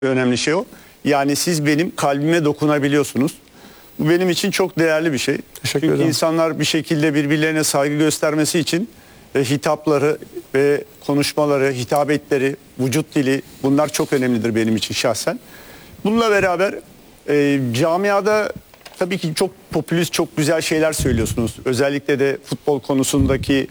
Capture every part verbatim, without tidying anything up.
Önemli şey o. Yani siz benim kalbime dokunabiliyorsunuz. Bu benim için çok değerli bir şey. Teşekkür Çünkü ederim. insanlar bir şekilde birbirlerine saygı göstermesi için e, hitapları ve konuşmaları, hitabetleri, vücut dili, bunlar çok önemlidir benim için şahsen. Bununla beraber e, camiada tabii ki çok popülist, çok güzel şeyler söylüyorsunuz. Özellikle de futbol konusundaki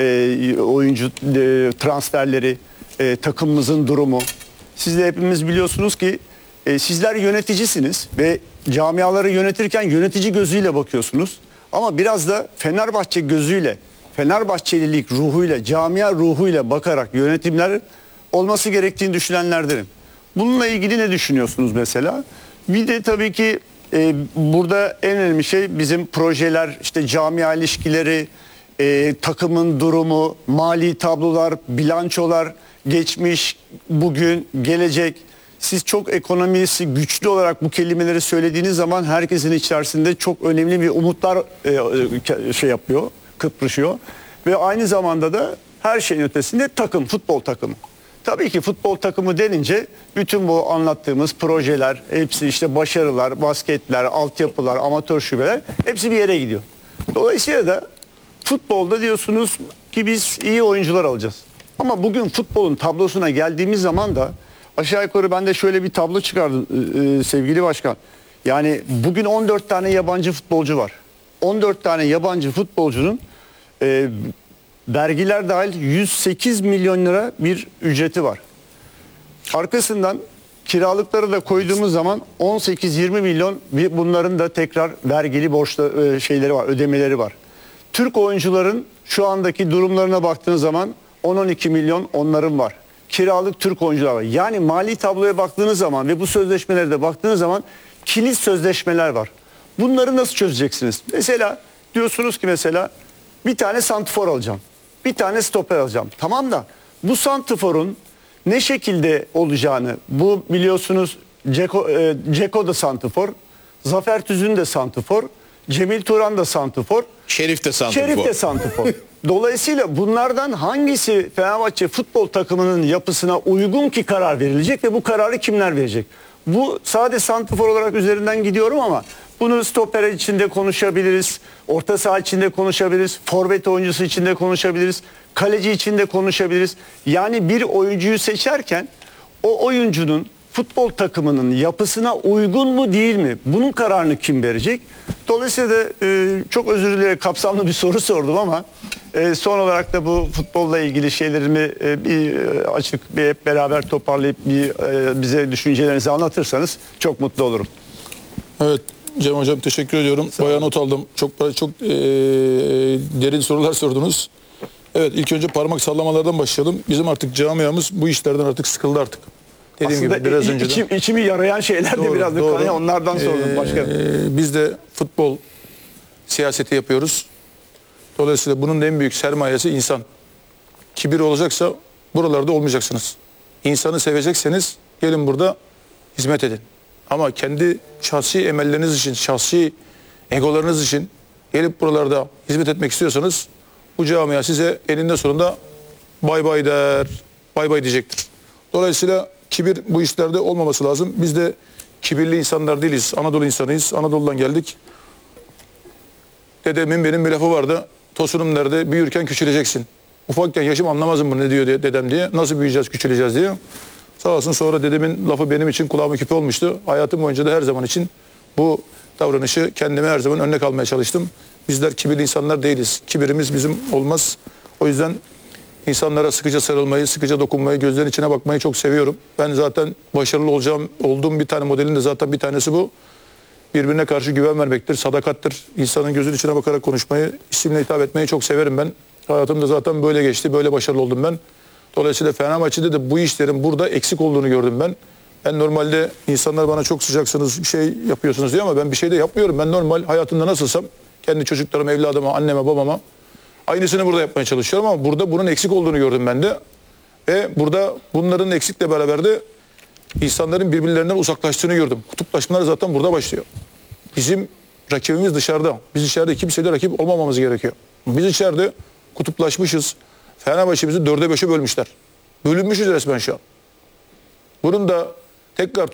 e, oyuncu e, transferleri, e, takımımızın durumu. Siz de hepimiz biliyorsunuz ki e, sizler yöneticisiniz ve camiaları yönetirken yönetici gözüyle bakıyorsunuz. Ama biraz da Fenerbahçe gözüyle, Fenerbahçelilik ruhuyla, camia ruhuyla bakarak yönetimler olması gerektiğini düşünenlerdenim. Bununla ilgili ne düşünüyorsunuz mesela? Bir de tabii ki e, burada en önemli şey bizim projeler, işte camia ilişkileri, e, takımın durumu, mali tablolar, bilançolar, geçmiş, bugün, gelecek. Siz çok ekonomisi güçlü olarak bu kelimeleri söylediğiniz zaman herkesin içerisinde çok önemli bir umutlar e, şey yapıyor, kıpırışıyor. Ve aynı zamanda da her şeyin ötesinde takım, futbol takımı. Tabii ki futbol takımı denince bütün bu anlattığımız projeler, hepsi işte başarılar, basketler, altyapılar, amatör şubeler hepsi bir yere gidiyor. Dolayısıyla da futbolda diyorsunuz ki biz iyi oyuncular alacağız. Ama bugün futbolun tablosuna geldiğimiz zaman da aşağı yukarı ben de şöyle bir tablo çıkardım e, sevgili başkan. Yani bugün on dört tane yabancı futbolcu var. on dört tane yabancı futbolcunun e, vergiler dahil yüz sekiz milyon lira bir ücreti var. Arkasından kiralıkları da koyduğumuz zaman on sekiz yirmi milyon, bunların da tekrar vergili borçlu şeyleri var, ödemeleri var. Türk oyuncuların şu andaki durumlarına baktığınız zaman on on iki milyon onların var. Kiralık Türk oyuncular var. Yani mali tabloya baktığınız zaman ve bu sözleşmelere de baktığınız zaman kilit sözleşmeler var. Bunları nasıl çözeceksiniz? Mesela diyorsunuz ki mesela bir tane santrfor alacağım. Bir tane stoper alacağım. Tamam da bu santrforun ne şekilde olacağını, bu biliyorsunuz Ceko, e, Ceko da santrfor, Zafer Tüzün de santrfor, Cemil Turan da santrfor, Şerif de santrfor. Şerif de santrfor. Dolayısıyla bunlardan hangisi Fenerbahçe futbol takımının yapısına uygun ki karar verilecek ve bu kararı kimler verecek? Bu sadece santrfor olarak üzerinden gidiyorum ama bunu stoper içinde konuşabiliriz, orta saha içinde konuşabiliriz, forvet oyuncusu içinde konuşabiliriz, kaleci içinde konuşabiliriz. Yani bir oyuncuyu seçerken o oyuncunun futbol takımının yapısına uygun mu değil mi? Bunun kararını kim verecek? Dolayısıyla da e, çok özür dilerim, kapsamlı bir soru sordum ama e, son olarak da bu futbolla ilgili şeylerimi e, bir e, açık bir hep beraber toparlayıp bir e, bize düşüncelerinizi anlatırsanız çok mutlu olurum. Evet Cem Hocam, teşekkür ediyorum. Bayağı not aldım. Çok çok e, derin sorular sordunuz. Evet, ilk önce parmak sallamalardan başlayalım. Bizim artık camiamız bu işlerden artık sıkıldı artık. Dediğim Aslında gibi biraz önce içim, içimi yarayan şeyler de biraz da onlardan sordum ee, başkanım. Biz de futbol siyaseti yapıyoruz. Dolayısıyla bunun en büyük sermayesi insan. Kibir olacaksa buralarda olmayacaksınız. İnsanı sevecekseniz gelin burada hizmet edin. Ama kendi şahsi emelleriniz için, şahsi egolarınız için gelip buralarda hizmet etmek istiyorsanız bu camia size eninde sonunda bay bay der, bay bay diyecektir. Dolayısıyla kibir bu işlerde olmaması lazım. Biz de kibirli insanlar değiliz. Anadolu insanıyız. Anadolu'dan geldik. Dedemin benim bir lafı vardı. Tosunum nerede? Büyürken küçüleceksin. Ufakken yaşım anlamazım bunu ne diyor diye, dedem diye. Nasıl büyüyeceğiz, küçüleceğiz diye. Sağ olsun, sonra dedemin lafı benim için kulağıma küpe olmuştu. Hayatım boyunca da her zaman için bu davranışı kendime her zaman örnek almaya çalıştım. Bizler kibirli insanlar değiliz. Kibirimiz bizim olmaz. O yüzden İnsanlara sıkıca sarılmayı, sıkıca dokunmayı, gözlerin içine bakmayı çok seviyorum. Ben zaten başarılı olacağım, olduğum bir tane modelin de zaten bir tanesi bu. Birbirine karşı güven vermektir, sadakattır. İnsanın gözünün içine bakarak konuşmayı, isimle hitap etmeyi çok severim ben. Hayatımda zaten böyle geçti, böyle başarılı oldum ben. Dolayısıyla Fenerbahçe'de de bu işlerin burada eksik olduğunu gördüm ben. Ben normalde insanlar bana çok sıcaksınız, bir şey yapıyorsunuz diye ama ben bir şey de yapmıyorum. Ben normal hayatımda nasılsam kendi çocuklarıma, evladıma, anneme, babama aynısını burada yapmaya çalışıyorum ama burada bunun eksik olduğunu gördüm ben de. Ve burada bunların eksikle beraber de insanların birbirlerinden uzaklaştığını gördüm. Kutuplaşmalar zaten burada başlıyor. Bizim rakibimiz dışarıda. Biz içeride kimseyle rakip olmamamız gerekiyor. Biz içeride kutuplaşmışız. Fenerbahçe'mizi dörde beşe bölmüşler. Bölünmüşüz resmen şu an. Bunun da tekrar